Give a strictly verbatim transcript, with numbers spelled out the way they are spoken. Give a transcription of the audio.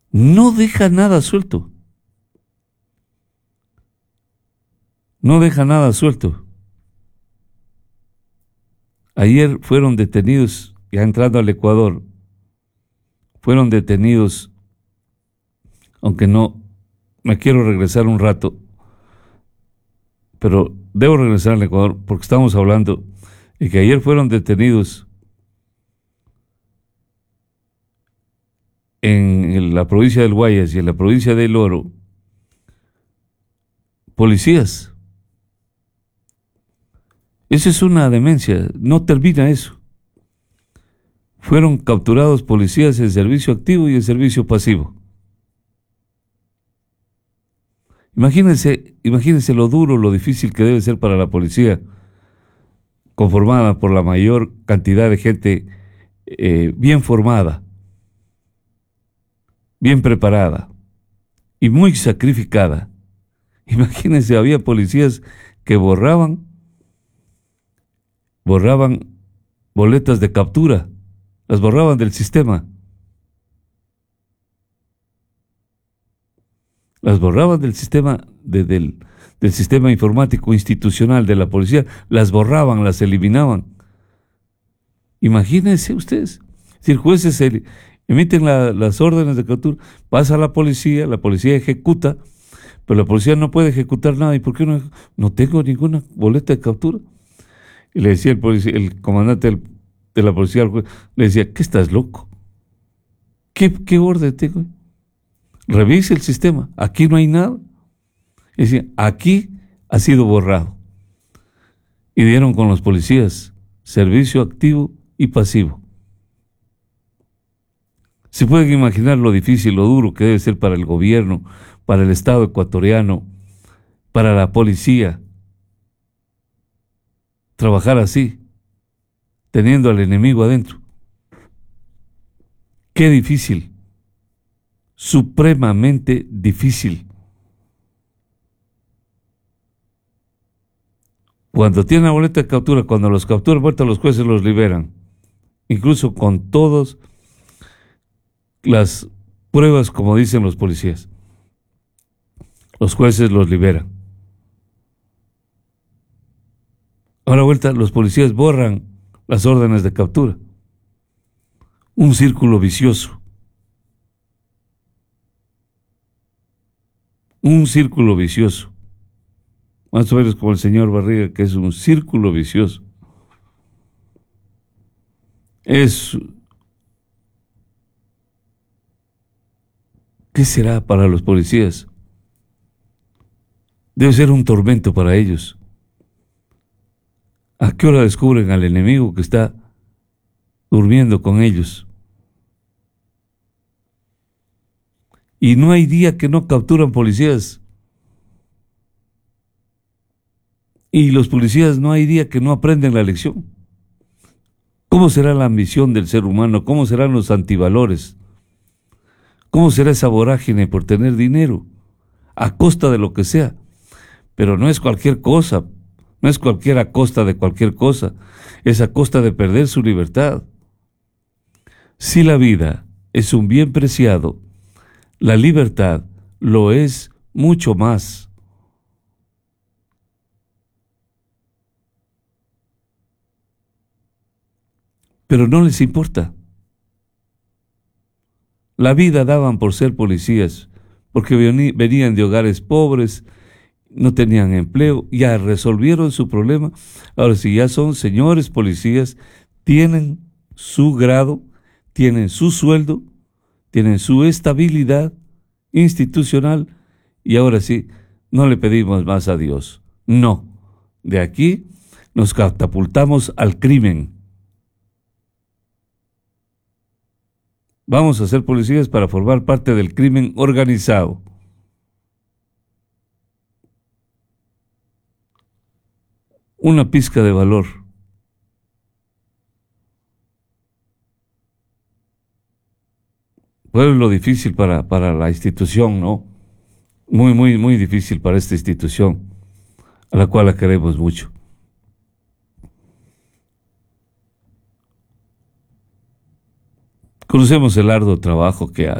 No deja nada suelto. No deja nada suelto. Ayer fueron detenidos, ya entrando al Ecuador, fueron detenidos, aunque no, me quiero regresar un rato, pero debo regresar al Ecuador porque estamos hablando de que ayer fueron detenidos en la provincia del Guayas y en la provincia del Oro policías. Eso es una demencia, no termina eso. Fueron capturados policías en servicio activo y en servicio pasivo. Imagínense, imagínense lo duro, lo difícil que debe ser para la policía, conformada por la mayor cantidad de gente eh, bien formada, bien preparada y muy sacrificada. Imagínense, había policías que borraban, borraban boletas de captura, las borraban del sistema. Las borraban del sistema, de, del, del sistema informático institucional de la policía, las borraban, las eliminaban. Imagínense ustedes, si el juez se emiten la, las órdenes de captura, pasa a la policía, la policía ejecuta, pero la policía no puede ejecutar nada. ¿Y por qué no? No tengo ninguna boleta de captura. Y le decía el, policía, el comandante del, de la policía al juez, le decía, ¿qué estás loco? ¿Qué, qué orden tengo? Revise el sistema, aquí no hay nada. Es decir, aquí ha sido borrado. Y dieron con los policías servicio activo y pasivo. Se pueden imaginar lo difícil, lo duro que debe ser para el gobierno, para el Estado ecuatoriano, para la policía, trabajar así, teniendo al enemigo adentro. Qué difícil. Supremamente difícil. Cuando tienen la boleta de captura, cuando los capturan, vuelta los jueces los liberan, incluso con todas las pruebas, como dicen los policías. Los jueces los liberan. Ahora vuelta, los policías borran las órdenes de captura. Un círculo vicioso. Un círculo vicioso. Más o menos como el señor Barriga, que es un círculo vicioso. Es... ¿Qué será para los policías? Debe ser un tormento para ellos. ¿A qué hora descubren al enemigo que está durmiendo con ellos? Y no hay día que no capturan policías. Y los policías no hay día que no aprenden la lección. ¿Cómo será la ambición del ser humano? ¿Cómo serán los antivalores? ¿Cómo será esa vorágine por tener dinero? A costa de lo que sea. Pero no es cualquier cosa. No es cualquier a costa de cualquier cosa. Es a costa de perder su libertad. Si la vida es un bien preciado, la libertad lo es mucho más. Pero no les importa. La vida daban por ser policías, porque venían de hogares pobres, no tenían empleo, ya resolvieron su problema. Ahora, si ya son señores policías, tienen su grado, tienen su sueldo, tienen su estabilidad institucional, y ahora sí, no le pedimos más a Dios. No, de aquí nos catapultamos al crimen. Vamos a ser policías para formar parte del crimen organizado. Una pizca de valor. Pues lo difícil para, para la institución, ¿no? Muy, muy, muy difícil para esta institución, a la cual la queremos mucho. Conocemos el arduo trabajo que